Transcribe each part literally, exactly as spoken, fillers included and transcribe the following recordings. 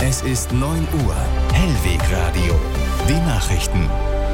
Es ist neun Uhr. Hellwegradio. Die Nachrichten.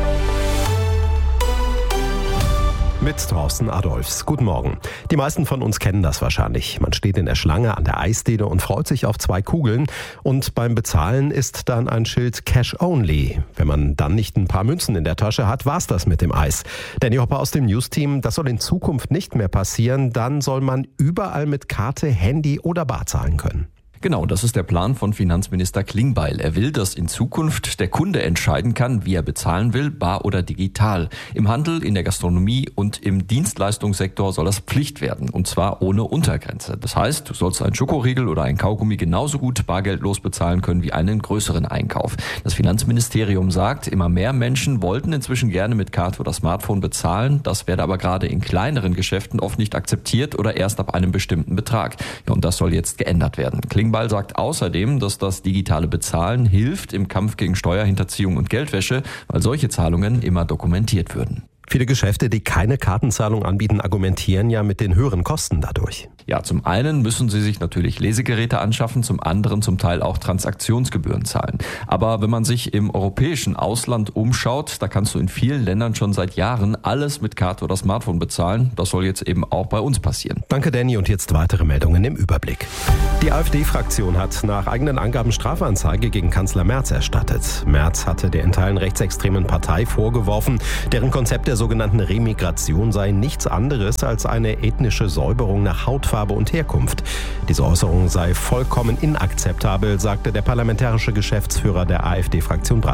Mit Thorsten Adolfs. Guten Morgen. Die meisten von uns kennen das wahrscheinlich. Man steht in der Schlange an der Eisdiele und freut sich auf zwei Kugeln. Und beim Bezahlen ist dann ein Schild Cash Only. Wenn man dann nicht ein paar Münzen in der Tasche hat, war's das mit dem Eis. Danny Hopper aus dem News-Team, das soll in Zukunft nicht mehr passieren. Dann soll man überall mit Karte, Handy oder Bar zahlen können. Genau, das ist der Plan von Finanzminister Klingbeil. Er will, dass in Zukunft der Kunde entscheiden kann, wie er bezahlen will, bar oder digital. Im Handel, in der Gastronomie und im Dienstleistungssektor soll das Pflicht werden, und zwar ohne Untergrenze. Das heißt, du sollst einen Schokoriegel oder einen Kaugummi genauso gut bargeldlos bezahlen können wie einen größeren Einkauf. Das Finanzministerium sagt, immer mehr Menschen wollten inzwischen gerne mit Karte oder Smartphone bezahlen. Das werde aber gerade in kleineren Geschäften oft nicht akzeptiert oder erst ab einem bestimmten Betrag. Ja, und das soll jetzt geändert werden. Klingbeil Klingbeil sagt außerdem, dass das digitale Bezahlen hilft im Kampf gegen Steuerhinterziehung und Geldwäsche, weil solche Zahlungen immer dokumentiert würden. Viele Geschäfte, die keine Kartenzahlung anbieten, argumentieren ja mit den höheren Kosten dadurch. Ja, zum einen müssen sie sich natürlich Lesegeräte anschaffen, zum anderen zum Teil auch Transaktionsgebühren zahlen. Aber wenn man sich im europäischen Ausland umschaut, da kannst du in vielen Ländern schon seit Jahren alles mit Karte oder Smartphone bezahlen. Das soll jetzt eben auch bei uns passieren. Danke, Danny. Und jetzt weitere Meldungen im Überblick. Die AfD-Fraktion hat nach eigenen Angaben Strafanzeige gegen Kanzler Merz erstattet. Merz hatte der in Teilen rechtsextremen Partei vorgeworfen, deren Konzept der sogenannten Remigration sei nichts anderes als eine ethnische Säuberung nach Hautfarbe und Herkunft. Diese Äußerung sei vollkommen inakzeptabel, sagte der parlamentarische Geschäftsführer der AfD-Fraktion